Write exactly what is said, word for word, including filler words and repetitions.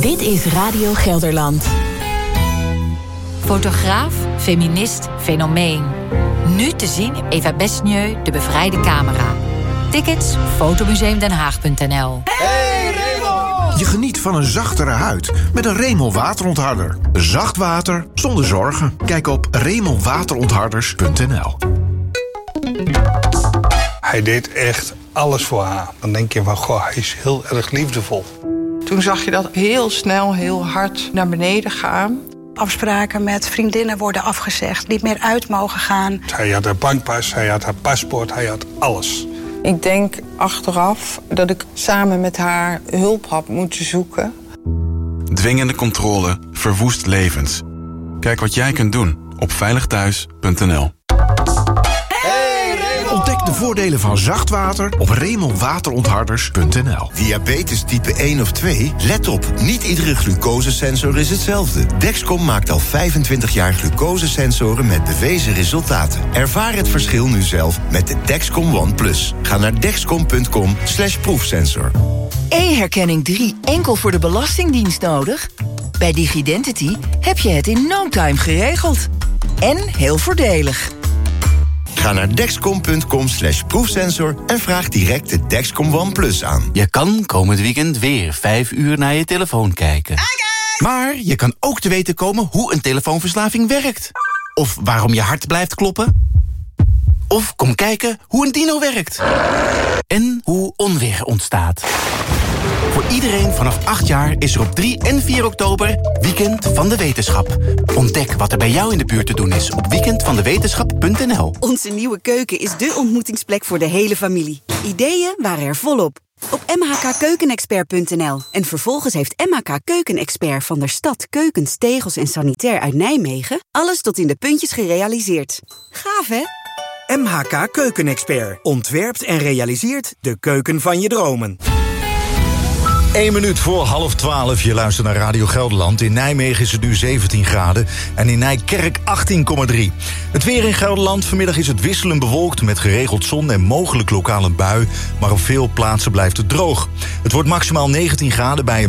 Dit is Radio Gelderland. Fotograaf, feminist, fenomeen. Nu te zien Eva Besnieu, De Bevrijde Camera. Tickets fotomuseum den haag punt n l. Hey Remel! Je geniet van een zachtere huid met een Remel waterontharder. Zacht water zonder zorgen. Kijk op remel waterontharders punt n l. Hij deed echt alles voor haar. Dan denk je van, goh, hij is heel erg liefdevol. Toen zag je dat heel snel, heel hard naar beneden gaan. Afspraken met vriendinnen worden afgezegd, niet meer uit mogen gaan. Hij had haar bankpas, hij had haar paspoort, hij had alles. Ik denk achteraf dat ik samen met haar hulp had moeten zoeken. Dwingende controle verwoest levens. Kijk wat jij kunt doen op veilig thuis punt n l. Ontdek de voordelen van zacht water op remel waterontharders punt n l. Diabetes type één of twee? Let op, niet iedere glucosesensor is hetzelfde. Dexcom maakt al vijfentwintig jaar glucosesensoren met bewezen resultaten. Ervaar het verschil nu zelf met de Dexcom One Plus. Ga naar dexcom punt com slash proefsensor. E-herkenning drie enkel voor de Belastingdienst nodig? Bij DigiDentity heb je het in no time geregeld. En heel voordelig. Ga naar dexcom punt com slash proefsensor en vraag direct de Dexcom One Plus aan. Je kan komend weekend weer vijf uur naar je telefoon kijken. Maar je kan ook te weten komen hoe een telefoonverslaving werkt. Of waarom je hart blijft kloppen. Of kom kijken hoe een dino werkt. En hoe onweer ontstaat. Voor iedereen vanaf acht jaar is er op drie en vier oktober Weekend van de Wetenschap. Ontdek wat er bij jou in de buurt te doen is op weekend van de wetenschap punt n l. Onze nieuwe keuken is dé ontmoetingsplek voor de hele familie. Ideeën waren er volop. Op m h k keukenexpert punt n l. En vervolgens heeft M H K Keukenexpert van der Stad keukens, tegels en sanitair uit Nijmegen alles tot in de puntjes gerealiseerd. Gaaf, hè? M H K Keukenexpert ontwerpt en realiseert de keuken van je dromen. Eén minuut voor half twaalf, je luistert naar Radio Gelderland. In Nijmegen is het nu zeventien graden en in Nijkerk achttien komma drie. Het weer in Gelderland, vanmiddag is het wisselend bewolkt met geregeld zon en mogelijk lokaal een bui, maar op veel plaatsen blijft het droog. Het wordt maximaal negentien graden bij een